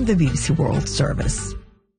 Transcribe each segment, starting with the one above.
the BBC World Service.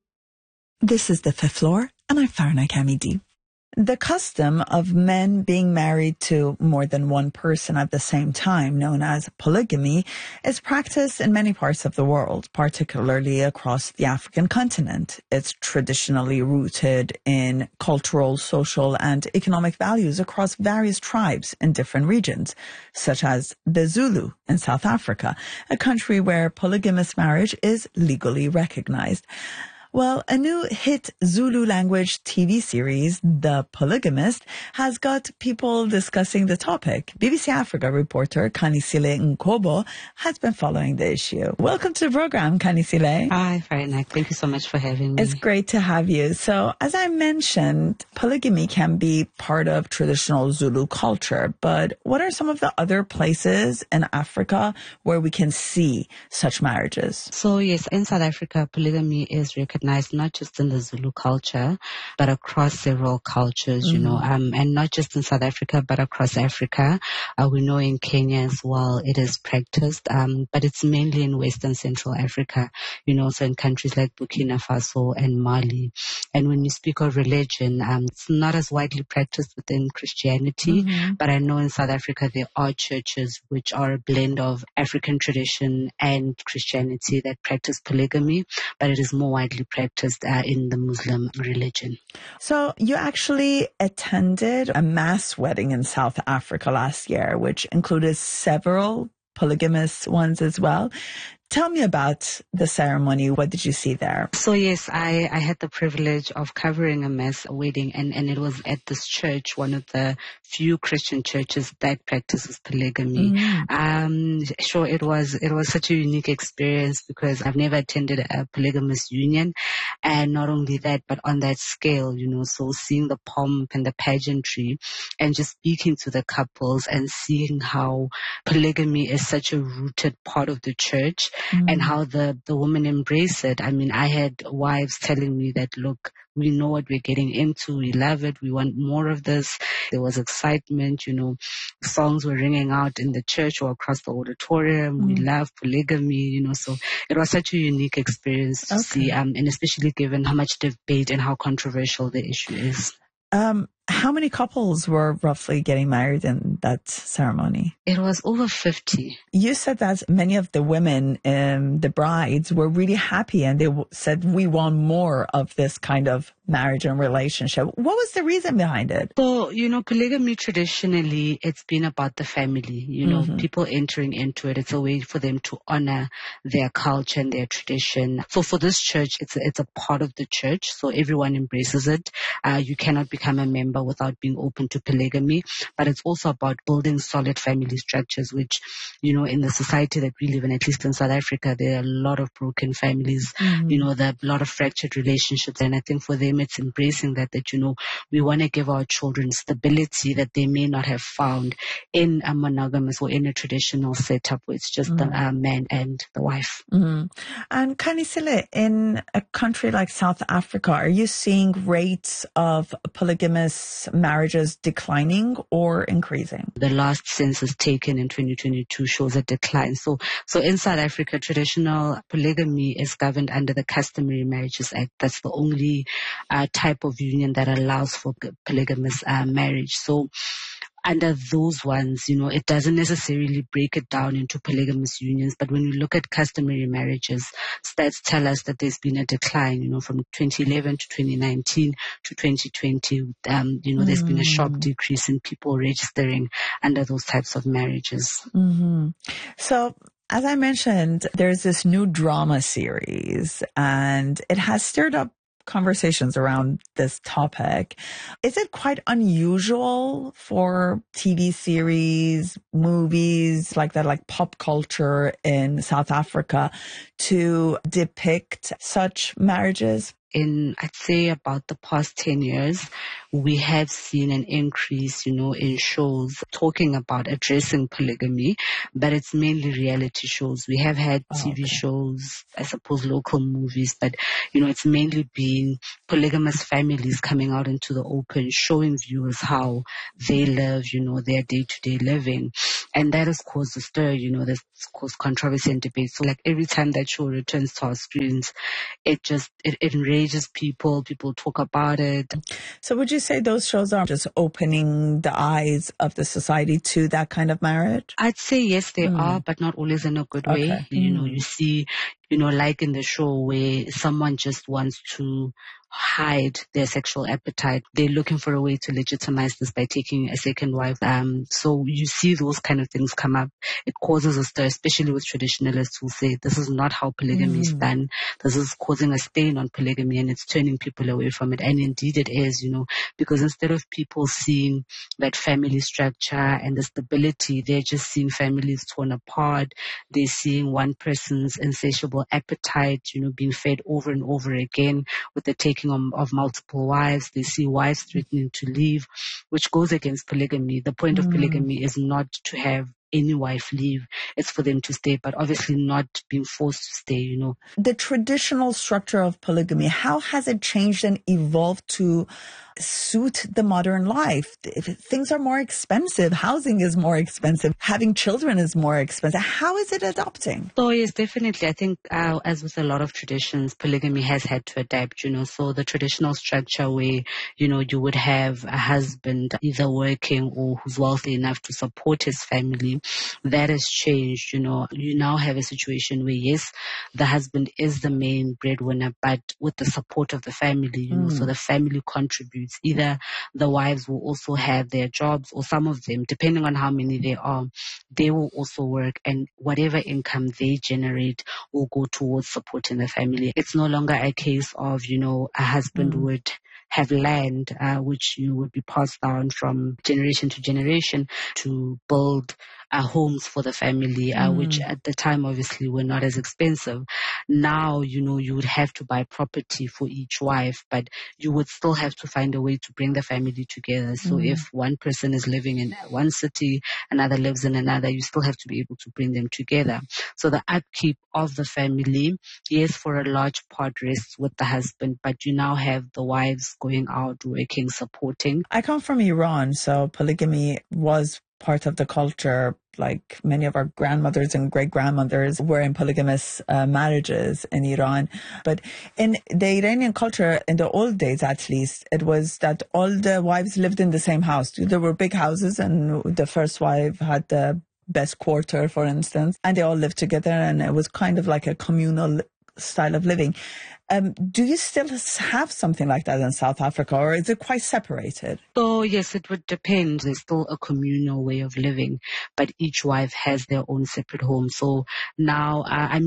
This is The Fifth Floor, and I'm Farna Kamidi. The custom of men being married to more than one person at the same time, known as polygamy, is practiced in many parts of the world, particularly across the African continent. It's traditionally rooted in cultural, social, and economic values across various tribes in different regions, such as the Zulu in South Africa, a country where polygamous marriage is legally recognized. Well, a new hit Zulu language TV series, The Polygamist, has got people discussing the topic. BBC Africa reporter Kanisile Nkobo has been following the issue. Welcome to the program, Kanisile. Hi, Farina. Thank you so much for having me. It's great to have you. So, as I mentioned, polygamy can be part of traditional Zulu culture, but what are some of the other places in Africa where we can see such marriages? So, yes, in South Africa, polygamy is recognized not just in the Zulu culture, but across several cultures, and not just in South Africa, but across Africa. We know in Kenya as well it is practiced, but it's mainly in Western Central Africa, so in countries like Burkina Faso and Mali. And when we speak of religion, it's not as widely practiced within Christianity, but I know in South Africa there are churches which are a blend of African tradition and Christianity that practice polygamy, but it is more widely practiced in the Muslim religion. So you actually attended a mass wedding in South Africa last year, which included several polygamous ones as well. Tell me about the ceremony. What did you see there? So yes, I had the privilege of covering a mass wedding, and it was at this church, one of the few Christian churches that practices polygamy. Sure, it was such a unique experience because I've never attended a polygamous union, and not only that, but on that scale, so seeing the pomp and the pageantry and just speaking to the couples and seeing how polygamy is such a rooted part of the church. And how the women embrace it. I mean, I had wives telling me that, look, we know what we're getting into. We love it. We want more of this. There was excitement, songs were ringing out in the church or across the auditorium. We love polygamy, so it was such a unique experience to see, and especially given how much debate and how controversial the issue is. How many couples were roughly getting married in that ceremony? It was over 50. You said that many of the women, the brides, were really happy and they said, we want more of this kind of marriage and relationship. What was the reason behind it? So, polygamy traditionally, it's been about the family, people entering into it. It's a way for them to honor their culture and their tradition. So for this church, it's a part of the church. So everyone embraces it. You cannot become a member without being open to polygamy, but it's also about building solid family structures, which, in the society that we live in, at least in South Africa, there are a lot of broken families, there are a lot of fractured relationships. And I think for them, it's embracing that, we want to give our children stability that they may not have found in a monogamous or in a traditional setup where it's just the man and the wife. And Kanisile, in a country like South Africa, are you seeing rates of polygamous marriages declining or increasing? The last census taken in 2022 shows a decline. So in South Africa, traditional polygamy is governed under the Customary Marriages Act. That's the only type of union that allows for polygamous marriage. So under those ones, it doesn't necessarily break it down into polygamous unions. But when we look at customary marriages, stats tell us that there's been a decline, from 2011 to 2019 to 2020. There's been a sharp decrease in people registering under those types of marriages. So, as I mentioned, there's this new drama series, and it has stirred up conversations around this topic. Is it quite unusual for TV series, movies like that, like pop culture in South Africa, to depict such marriages? In, I'd say, about the past 10 years, we have seen an increase, in shows talking about addressing polygamy, but it's mainly reality shows. We have had TV shows, I suppose local movies, but, it's mainly been polygamous families coming out into the open, showing viewers how they live, their day-to-day living. And that has caused a stir, that's caused controversy and debate. So like every time that show returns to our screens, it enrages people. People talk about it. So would you say those shows are just opening the eyes of the society to that kind of marriage? I'd say yes, they are, but not always in a good way. You see, like in the show where someone just wants to hide their sexual appetite. They're looking for a way to legitimize this by taking a second wife. So you see those kind of things come up. It causes a stir, especially with traditionalists who say this is not how polygamy is done. This is causing a stain on polygamy and it's turning people away from it. And indeed it is, because instead of people seeing that family structure and the stability, they're just seeing families torn apart. They're seeing one person's insatiable appetite, being fed over and over again with the taking of multiple wives. They see wives threatening to leave, which goes against polygamy. The point of polygamy is not to have any wife leave. It's for them to stay, but obviously not being forced to stay, The traditional structure of polygamy, how has it changed and evolved to suit the modern life? Things are more expensive. Housing is more expensive. Having children is more expensive. How is it adapting? So yes, definitely. I think as with a lot of traditions, polygamy has had to adapt, So the traditional structure where, you would have a husband either working or who's wealthy enough to support his family, that has changed, You now have a situation where, yes, the husband is the main breadwinner, but with the support of the family, so the family contributes. Either the wives will also have their jobs, or some of them, depending on how many there are, they will also work, and whatever income they generate will go towards supporting the family. It's no longer a case of, a husband would have land, which would be passed down from generation to generation to build homes for the family, which at the time obviously were not as expensive. Now, you would have to buy property for each wife, but you would still have to find a way to bring the family together. So if one person is living in one city, another lives in another, you still have to be able to bring them together. So the upkeep of the family, yes, for a large part rests with the husband, but you now have the wives going out, working, supporting. I come from Iran, so polygamy was part of the culture. Like many of our grandmothers and great-grandmothers were in polygamous marriages in Iran. But in the Iranian culture, in the old days at least, it was that all the wives lived in the same house. There were big houses and the first wife had the best quarter, for instance, and they all lived together, and it was kind of like a communal style of living. Do you still have something like that in South Africa, or is it quite separated? So yes, it would depend. There's still a communal way of living, but each wife has their own separate home. So now,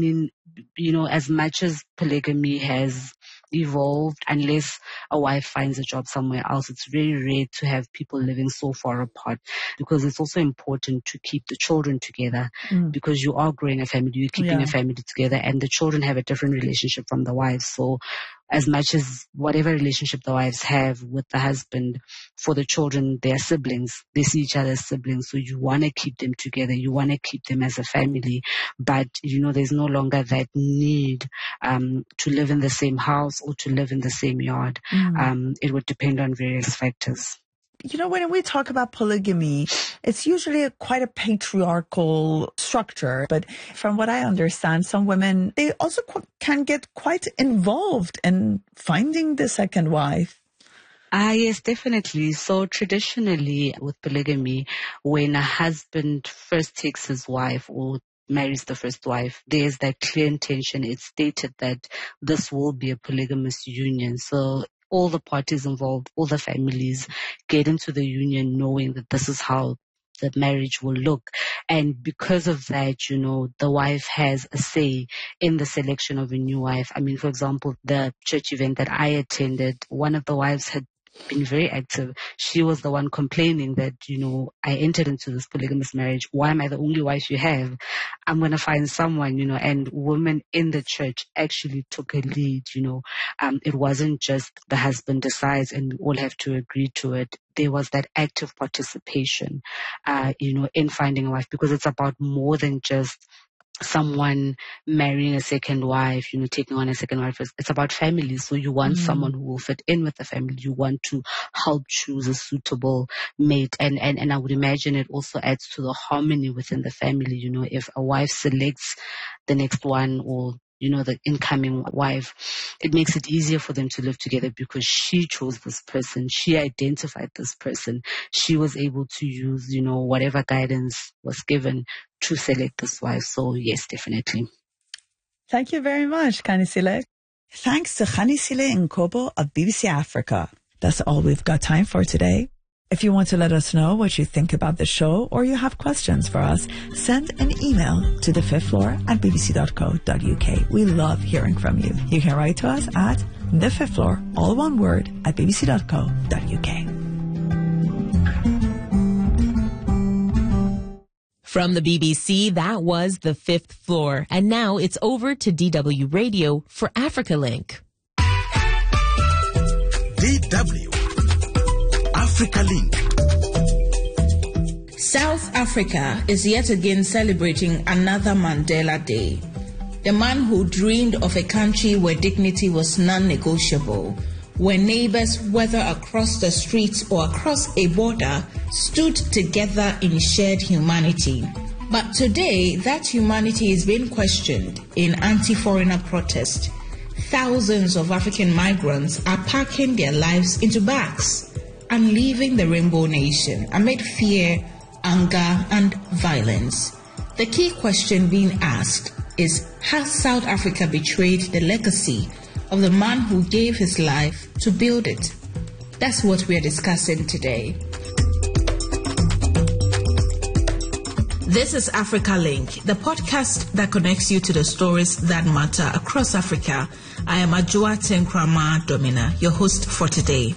as much as polygamy has evolved, unless a wife finds a job somewhere else, it's very rare to have people living so far apart, because it's also important to keep the children together, because you are growing a family, you're keeping a family together, and the children have a different relationship from the wives. So as much as whatever relationship the wives have with the husband, for the children, they are siblings. They see each other as siblings. So you want to keep them together. You want to keep them as a family. But, there's no longer that need to live in the same house or to live in the same yard. It would depend on various factors. When we talk about polygamy, it's usually quite a patriarchal structure. But from what I understand, some women, they also can get quite involved in finding the second wife. Yes, definitely. So traditionally with polygamy, when a husband first takes his wife or marries the first wife, there's that clear intention. It's stated that this will be a polygamous union. So all the parties involved, all the families get into the union knowing that this is how the marriage will look. And because of that, the wife has a say in the selection of a new wife. For example, the church event that I attended, one of the wives had been very active. She was the one complaining that, I entered into this polygamous marriage. Why am I the only wife you have? I'm going to find someone, and women in the church actually took a lead, It wasn't just the husband decides and we all have to agree to it. There was that active participation, in finding a wife, because it's about more than just someone marrying a second wife, taking on a second wife. It's about family. So you want someone who will fit in with the family. You want to help choose a suitable mate. And I would imagine it also adds to the harmony within the family. If a wife selects the next one, or the incoming wife, it makes it easier for them to live together because she chose this person. She identified this person. She was able to use, whatever guidance was given to select this wife. So yes, definitely. Thank you very much, Khanisile. Thanks to Khanisile Nkobo of BBC Africa. That's all we've got time for today. If you want to let us know what you think about the show or you have questions for us, send an email to thefifthfloor@bbc.co.uk. We love hearing from you. You can write to us at thefifthfloor, all one word, @bbc.co.uk. From the BBC, that was The Fifth Floor. And now it's over to DW Radio for Africa Link. DW Africa Link. South Africa is yet again celebrating another Mandela Day. The man who dreamed of a country where dignity was non-negotiable, where neighbors, whether across the street or across a border, stood together in shared humanity. But today, that humanity is being questioned in anti-foreigner protest. Thousands of African migrants are packing their lives into bags and leaving the Rainbow Nation amid fear, anger, and violence. The key question being asked is, has South Africa betrayed the legacy of the man who gave his life to build it? That's what we are discussing today. This is Africa Link, the podcast that connects you to the stories that matter across Africa. I am Ajua Tenkrama Domina, your host for today.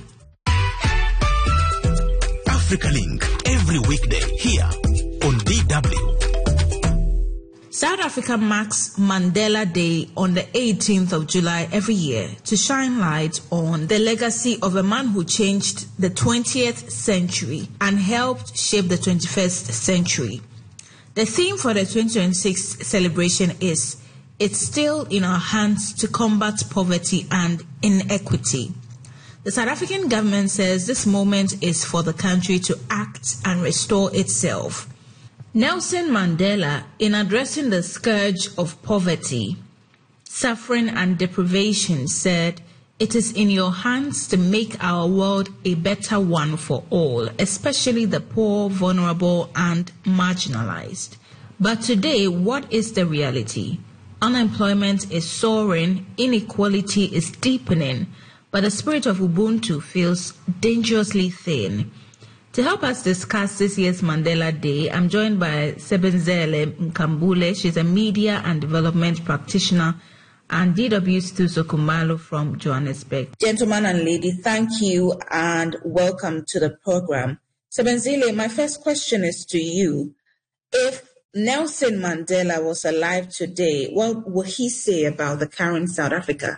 Africa Link, every weekday here on DW. South Africa marks Mandela Day on the 18th of July every year to shine light on the legacy of a man who changed the 20th century and helped shape the 21st century. The theme for the 2026 celebration is, "It's still in our hands to combat poverty and inequity." The South African government says this moment is for the country to act and restore itself. Nelson Mandela, in addressing the scourge of poverty, suffering and deprivation, said, "It is in your hands to make our world a better one for all, especially the poor, vulnerable, and marginalized." But today, what is the reality? Unemployment is soaring, inequality is deepening, but the spirit of Ubuntu feels dangerously thin. To help us discuss this year's Mandela Day, I'm joined by Sebenzele Nkambule. She's a media and development practitioner, and DW Stuso Kumalo from Johannesburg. Gentlemen and lady, thank you and welcome to the program. Sebenzele, my first question is to you. If Nelson Mandela was alive today, what would he say about the current South Africa?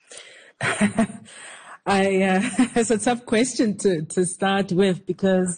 It's a tough question to start with because,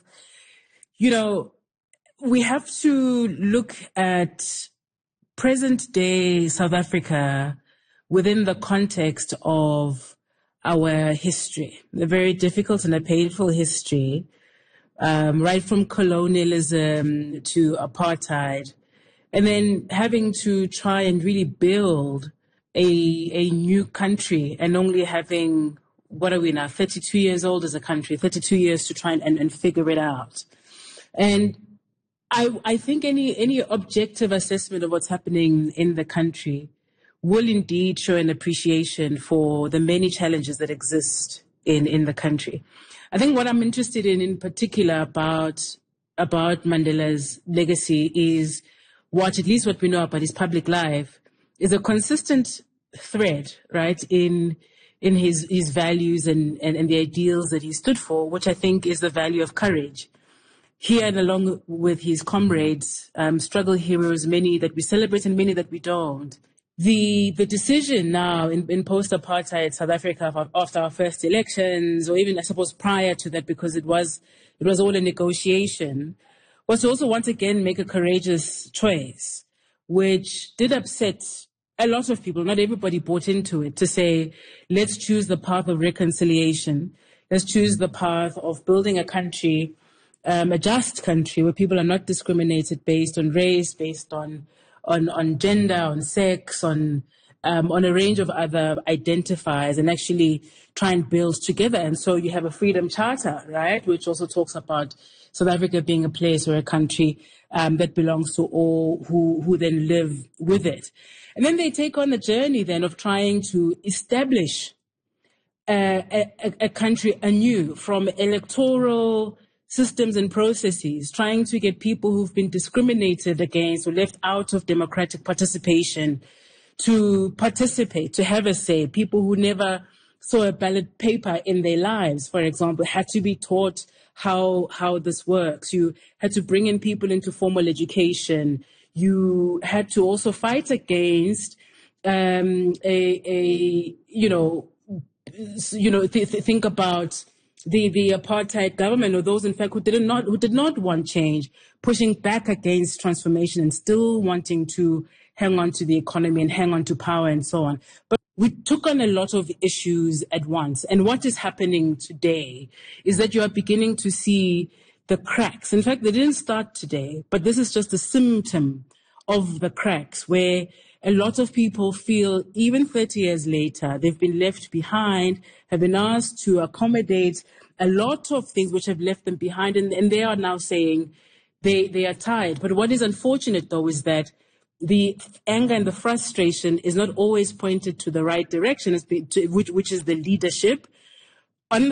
we have to look at present day South Africa within the context of our history, a very difficult and a painful history, right from colonialism to apartheid, and then having to try and really build a new country and only having, what are we now, 32 years old as a country, 32 years to try and figure it out. And I think any objective assessment of what's happening in the country will indeed show an appreciation for the many challenges that exist in the country. I think what I'm interested in particular about Mandela's legacy is at least what we know about his public life is a consistent thread, right, in his values and the ideals that he stood for, which I think is the value of courage. He and along with his comrades, struggle heroes, many that we celebrate and many that we don't. The decision now in post-apartheid South Africa after our first elections, or even I suppose prior to that, because it was all a negotiation, was to also once again make a courageous choice, which did upset a lot of people. Not everybody bought into it, to say, let's choose the path of reconciliation. Let's choose the path of building a country, a just country where people are not discriminated based on race, based on gender, on sex, on a range of other identifiers, and actually try and build together. And so you have a Freedom Charter, right, which also talks about South Africa being a place or a country that belongs to all who then live with it. And then they take on the journey then of trying to establish a country anew from electoral systems and processes, trying to get people who've been discriminated against or left out of democratic participation to participate, to have a say. People who never saw a ballot paper in their lives, for example, had to be taught how this works. You had to bring in people into formal education. You had to also fight against think about the apartheid government, or those in fact who did not want change, pushing back against transformation and still wanting to hang on to the economy and hang on to power and so on. But we took on a lot of issues at once. And what is happening today is that you are beginning to see the cracks. In fact, they didn't start today, but this is just a symptom of the cracks, where a lot of people feel even 30 years later, they've been left behind, have been asked to accommodate a lot of things which have left them behind, and they are now saying they are tired. But what is unfortunate, though, is that the anger and the frustration is not always pointed to the right direction, which is the leadership of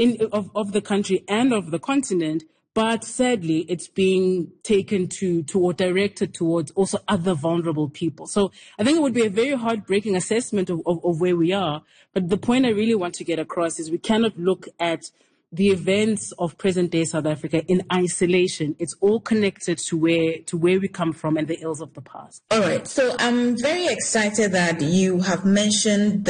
the country and of the continent. But sadly, it's being taken to or directed towards also other vulnerable people. So I think it would be a very heartbreaking assessment of where we are. But the point I really want to get across is we cannot look at the events of present-day South Africa in isolation. It's all connected to where we come from and the ills of the past. All right. So I'm very excited that you have mentioned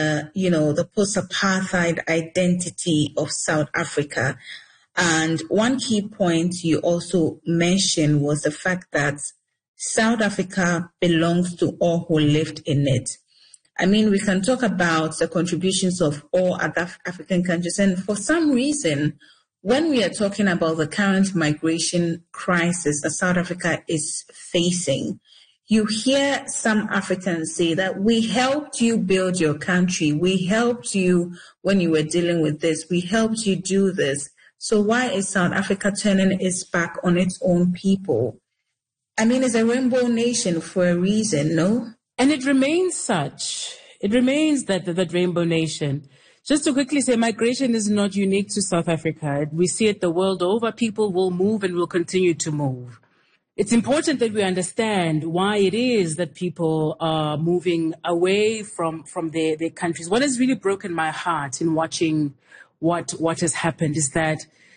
the post-apartheid identity of South Africa. And one key point you also mentioned was the fact that South Africa belongs to all who lived in it. I mean, we can talk about the contributions of all other African countries. And for some reason, when we are talking about the current migration crisis that South Africa is facing, you hear some Africans say that we helped you build your country. We helped you when you were dealing with this. We helped you do this. So why is South Africa turning its back on its own people? I mean, it's a rainbow nation for a reason, no? And it remains such. It remains that rainbow nation. Just to quickly say, migration is not unique to South Africa. We see it the world over. People will move and will continue to move. It's important that we understand why it is that people are moving away from their countries. What has really broken my heart in watching what has happened is that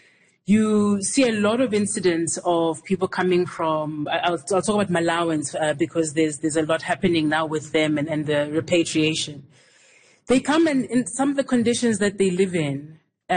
you see a lot of incidents of people coming from, I'll talk about Malawans because there's a lot happening now with them and the repatriation. They come in some of the conditions that they live in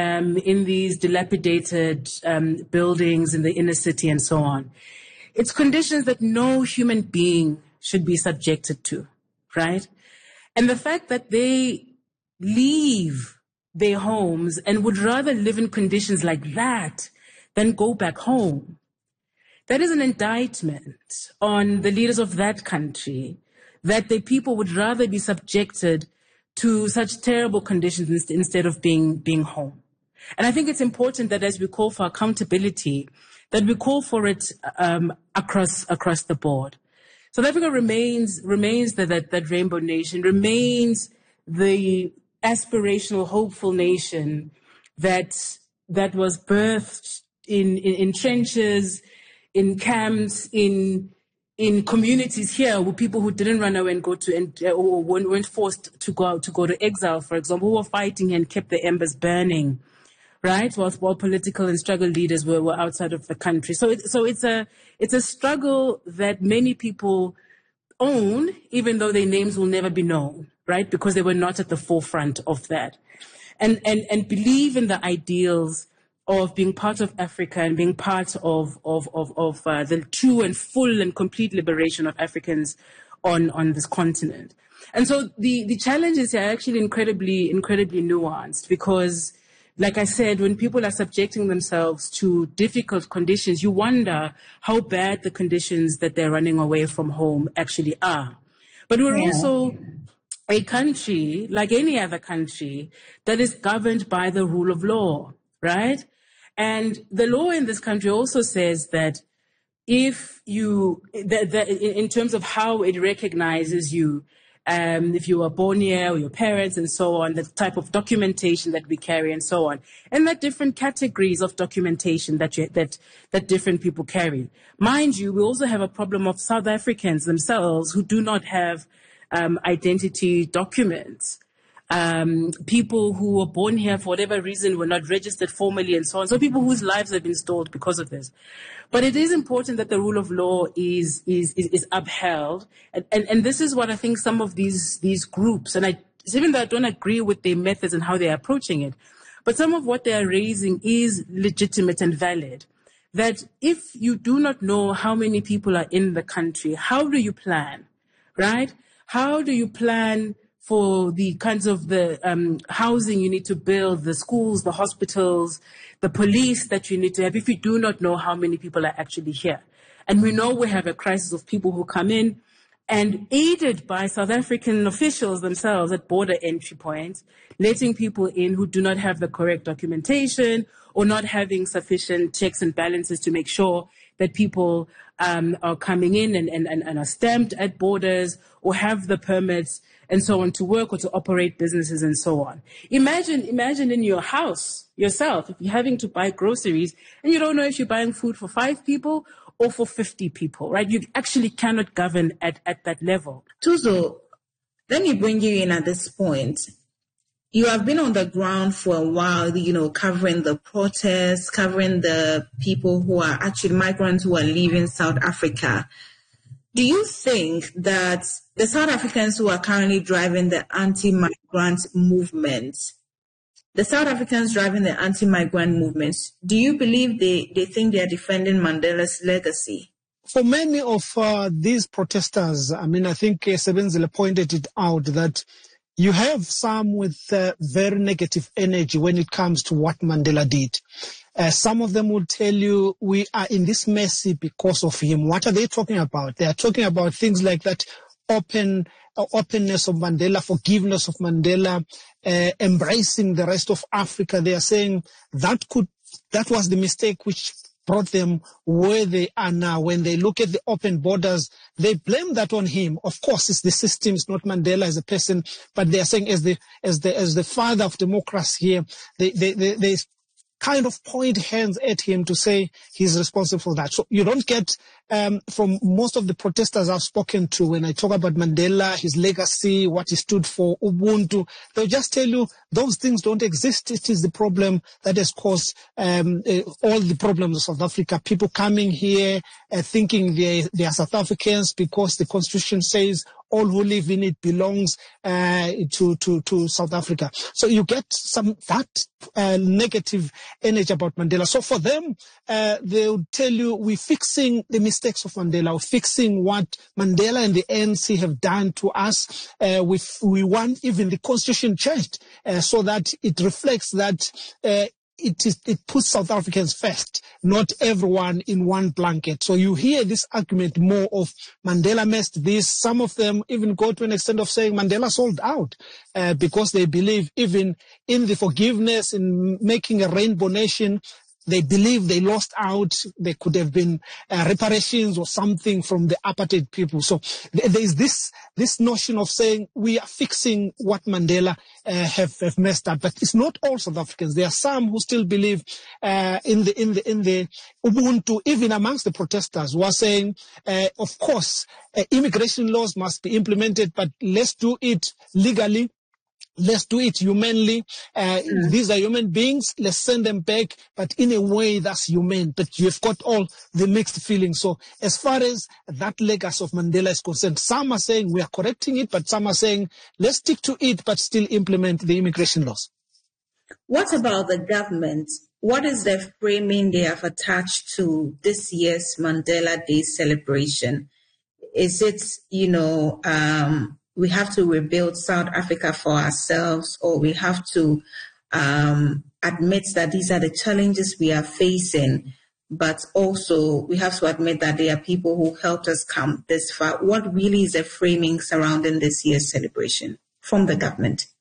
these dilapidated buildings in the inner city and so on. It's conditions that no human being should be subjected to, right? And the fact that they leave their homes and would rather live in conditions like that than go back home. That is an indictment on the leaders of that country, that the people would rather be subjected to such terrible conditions instead of being home. And I think it's important that as we call for accountability, that we call for it across the board. South Africa remains that rainbow nation, remains the aspirational, hopeful nation that was birthed in trenches, in camps, in communities here with people who didn't run away and go to or weren't forced to go to exile, for example, who were fighting and kept the embers burning, right? While political and struggle leaders were outside of the country. So it's a struggle that many people own, even though their names will never be known, right? Because they were not at the forefront of that. And believe in the ideals of being part of Africa and being part of the true and full and complete liberation of Africans on this continent. And so the challenges are actually incredibly nuanced, because, like I said, when people are subjecting themselves to difficult conditions, you wonder how bad the conditions that they're running away from home actually are. But we're also a country, like any other country, that is governed by the rule of law, right? And the law in this country also says that if you, in terms of how it recognizes you, if you were born here or your parents and so on, the type of documentation that we carry and so on, and the different categories of documentation that different people carry. Mind you, we also have a problem of South Africans themselves who do not have identity documents. People who were born here for whatever reason were not registered formally and so on. So people whose lives have been stalled because of this. But it is important that the rule of law is upheld. And this is what I think some of these groups, and even though I don't agree with their methods and how they're approaching it, but some of what they are raising is legitimate and valid. That if you do not know how many people are in the country, how do you plan, right? How do you plan for the kinds of the housing you need to build, the schools, the hospitals, the police that you need to have, if you do not know how many people are actually here? And we know we have a crisis of people who come in, and aided by South African officials themselves at border entry points, letting people in who do not have the correct documentation or not having sufficient checks and balances to make sure that people are coming in and are stamped at borders or have the permits and so on to work or to operate businesses and so on. Imagine in your house yourself, if you're having to buy groceries and you don't know if you're buying food for 5 people or for 50 people, right? You actually cannot govern at that level. Thuso, let me bring you in at this point. You have been on the ground for a while, covering the protests, covering the people who are actually migrants who are leaving South Africa. Do you think that the South Africans who are currently driving the anti-migrant movement, do you believe they think they are defending Mandela's legacy? For many of these protesters, I think Sebenzile pointed it out that you have some with very negative energy when it comes to what Mandela did. Some of them will tell you, we are in this mess because of him. What are they talking about? They are talking about things like that openness of Mandela, forgiveness of Mandela, embracing the rest of Africa. They are saying that was the mistake which brought them where they are now. When they look at the open borders, they blame that on him. Of course, it's the system, it's not Mandela as a person, but they are saying as the father of democracy here, they kind of point hands at him to say he's responsible for that. So you don't get from most of the protesters I've spoken to, when I talk about Mandela, his legacy, what he stood for, Ubuntu, they'll just tell you those things don't exist. It is the problem that has caused all the problems of South Africa. People coming here thinking they are South Africans because the constitution says all who live in it belongs to South Africa. So you get that negative energy about Mandela. So for them, they'll tell you, we're fixing the mistakes of Mandela. We're fixing what Mandela and the ANC have done to us. We want even the constitution changed so that it reflects that it puts South Africans first, not everyone in one blanket. So you hear this argument more of Mandela messed this. Some of them even go to an extent of saying Mandela sold out because they believe even in the forgiveness, in making a rainbow nation, they believe they lost out. There could have been reparations or something from the apartheid people. So there is this notion of saying we are fixing what Mandela have messed up. But it's not all South Africans. There are some who still believe in the Ubuntu, even amongst the protesters, who are saying, of course, immigration laws must be implemented, but let's do it legally. Let's do it humanly. These are human beings. Let's send them back, but in a way that's humane. But you've got all the mixed feelings. So as far as that legacy of Mandela is concerned, some are saying we are correcting it, but some are saying let's stick to it, but still implement the immigration laws. What about the government? what is the framing they have attached to this year's Mandela Day celebration? Is it, we have to rebuild South Africa for ourselves, or we have to admit that these are the challenges we are facing, but also we have to admit that there are people who helped us come this far? What really is the framing surrounding this year's celebration from the government?